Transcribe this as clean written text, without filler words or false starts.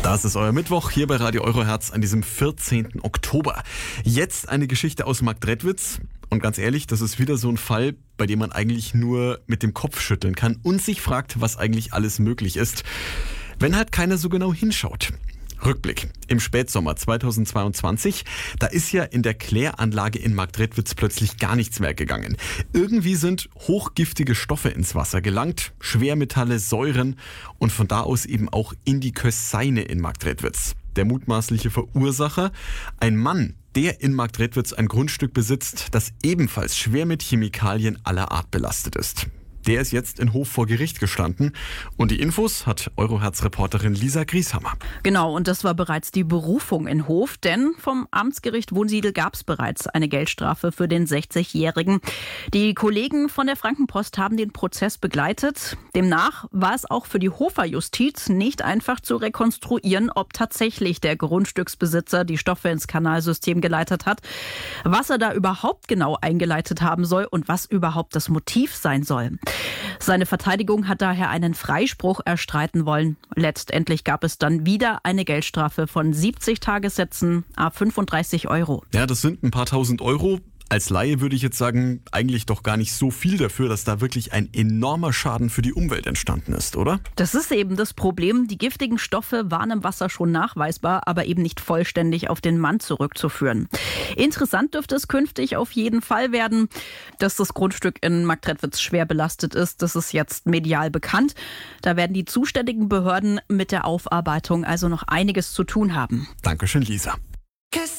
Das ist euer Mittwoch hier bei Radio Eurohertz an diesem 14. Oktober. Jetzt eine Geschichte aus Marktredwitz. Und ganz ehrlich, das ist wieder so ein Fall, bei dem man eigentlich nur mit dem Kopf schütteln kann und sich fragt, was eigentlich alles möglich ist, wenn halt keiner so genau hinschaut. Rückblick. Im Spätsommer 2022, da ist ja in der Kläranlage in Marktredwitz plötzlich gar nichts mehr gegangen. Irgendwie sind hochgiftige Stoffe ins Wasser gelangt, Schwermetalle, Säuren und von da aus eben auch in die Kösseine in Marktredwitz. Der mutmaßliche Verursacher, ein Mann, der in Marktredwitz ein Grundstück besitzt, das ebenfalls schwer mit Chemikalien aller Art belastet ist. Der ist jetzt in Hof vor Gericht gestanden und die Infos hat Eurohertz-Reporterin Lisa Grieshammer. Genau, und das war bereits die Berufung in Hof, denn vom Amtsgericht Wunsiedel gab es bereits eine Geldstrafe für den 60-Jährigen. Die Kollegen von der Frankenpost haben den Prozess begleitet. Demnach war es auch für die Hofer Justiz nicht einfach zu rekonstruieren, ob tatsächlich der Grundstücksbesitzer die Stoffe ins Kanalsystem geleitet hat, was er da überhaupt genau eingeleitet haben soll und was überhaupt das Motiv sein soll. Seine Verteidigung hat daher einen Freispruch erstreiten wollen. Letztendlich gab es dann wieder eine Geldstrafe von 70 Tagessätzen, à 35 Euro. Ja, das sind ein paar tausend Euro. Als Laie würde ich jetzt sagen, eigentlich doch gar nicht so viel dafür, dass da wirklich ein enormer Schaden für die Umwelt entstanden ist, oder? Das ist eben das Problem. Die giftigen Stoffe waren im Wasser schon nachweisbar, aber eben nicht vollständig auf den Mann zurückzuführen. Interessant dürfte es künftig auf jeden Fall werden, dass das Grundstück in Marktredwitz schwer belastet ist. Das ist jetzt medial bekannt. Da werden die zuständigen Behörden mit der Aufarbeitung also noch einiges zu tun haben. Dankeschön, Lisa.